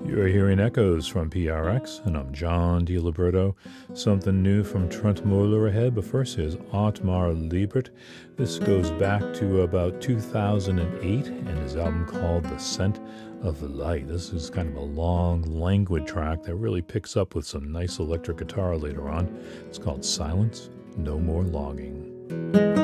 You're hearing echoes from PRX, and I'm John DiLiberto. Something new from Trent Muller ahead, but first is Otmar Liebert. This goes back to about 2008 and his album called The Scent of the Light. This is kind of a long, languid track that really picks up with some nice electric guitar later on. It's called Silence, No More Longing.